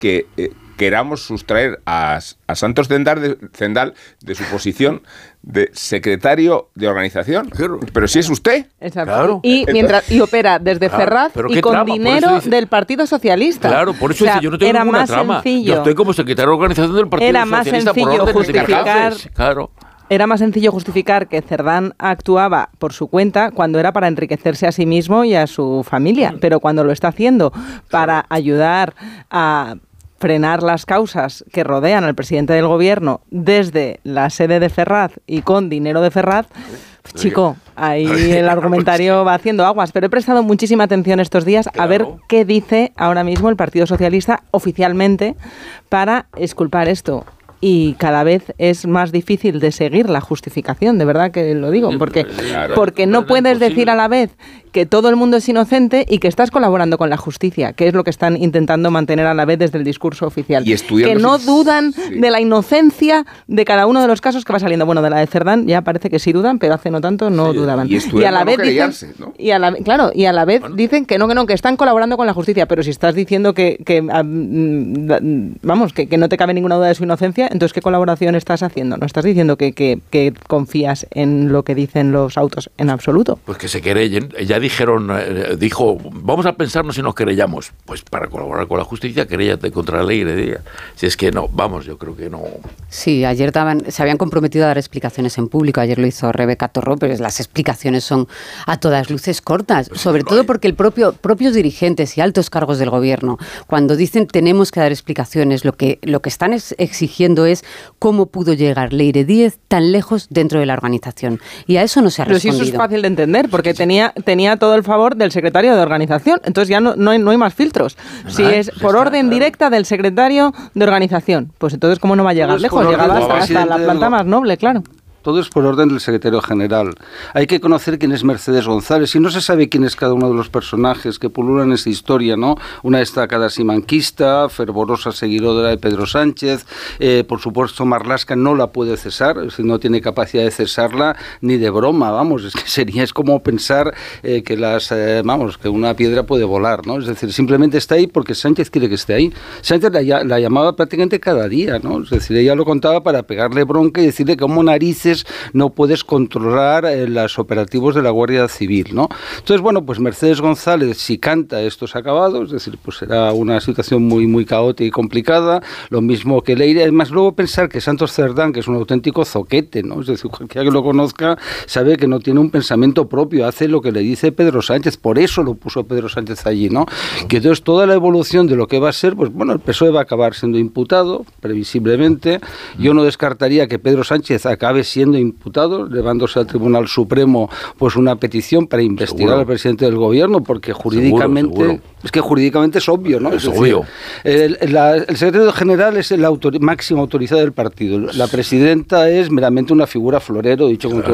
que queramos sustraer a Santos Zendal de su posición de secretario de organización. Claro. Pero si es usted. Exacto. Claro. Y opera desde Ferraz y con dinero del Partido Socialista. Claro, por eso yo no tengo ninguna trama. Yo estoy como secretario de organización del Partido Socialista por orden justificar. Claro. Era más sencillo justificar que Cerdán actuaba por su cuenta cuando era para enriquecerse a sí mismo y a su familia, pero cuando lo está haciendo para ayudar a frenar las causas que rodean al presidente del gobierno desde la sede de Ferraz y con dinero de Ferraz, chico, ahí el argumentario va haciendo aguas. Pero he prestado muchísima atención estos días a ver qué dice ahora mismo el Partido Socialista oficialmente para exculpar esto. Y cada vez es más difícil de seguir la justificación, de verdad que lo digo, porque no puedes decir a la vez que todo el mundo es inocente y que estás colaborando con la justicia, que es lo que están intentando mantener a la vez desde el discurso oficial. Que no dudan de la inocencia de cada uno de los casos que va saliendo. Bueno, de la de Cerdán ya parece que sí dudan, pero hace no tanto no dudaban. Y a la vez dicen, ¿no? y a la vez dicen que no, que están colaborando con la justicia, pero si estás diciendo que no te cabe ninguna duda de su inocencia, entonces ¿qué colaboración estás haciendo? No estás diciendo que confías en lo que dicen los autos en absoluto. Pues que se querellen. Ya dijo, vamos a pensarnos si nos querellamos. Pues para colaborar con la justicia, queréllate contra la ley heredia. Si es que no, yo creo que no. Sí, ayer se habían comprometido a dar explicaciones en público. Ayer lo hizo Rebeca Torró, pero las explicaciones son a todas luces cortas. Sobre todo porque propios dirigentes y altos cargos del gobierno, cuando dicen tenemos que dar explicaciones, lo que están exigiendo es cómo pudo llegar Leire Díez tan lejos dentro de la organización. Y a eso no se ha respondido. Pero si eso es fácil de entender, porque tenía todo el favor del secretario de organización. Entonces ya no hay más filtros. Si es por orden directa del secretario de organización, pues entonces ¿cómo no va a llegar lejos? Llegaba hasta la planta más noble, claro. Todo es por orden del secretario general. Hay que conocer quién es Mercedes González. Y no se sabe quién es cada uno de los personajes que pululan en esta historia, ¿no? Una destacada simanquista, fervorosa seguidora de Pedro Sánchez. Por supuesto, Marlaska no la puede cesar, es decir, no tiene capacidad de cesarla ni de broma, vamos. Es como pensar que una piedra puede volar, ¿no? Es decir, simplemente está ahí porque Sánchez quiere que esté ahí. Sánchez la llamaba prácticamente cada día, ¿no? Es decir, ella lo contaba para pegarle bronca y decirle cómo narices no puedes controlar los operativos de la Guardia Civil, ¿no? Entonces, bueno, pues Mercedes González, si canta, esto se ha acabado, es decir, pues será una situación muy, muy caótica y complicada, lo mismo que Leire. Además, luego pensar que Santos Cerdán, que es un auténtico zoquete, ¿no? Es decir, cualquiera que lo conozca sabe que no tiene un pensamiento propio, hace lo que le dice Pedro Sánchez, por eso lo puso Pedro Sánchez allí, ¿no? Que entonces toda la evolución de lo que va a ser, pues bueno, el PSOE va a acabar siendo imputado, previsiblemente. Yo no descartaría que Pedro Sánchez acabe siendo imputado, llevándose al Tribunal Supremo pues una petición para investigar al presidente del gobierno, porque jurídicamente es que jurídicamente es obvio, ¿no? Es obvio. El secretario general es el máximo autorizado del partido. La presidenta es meramente una figura florero, dicho con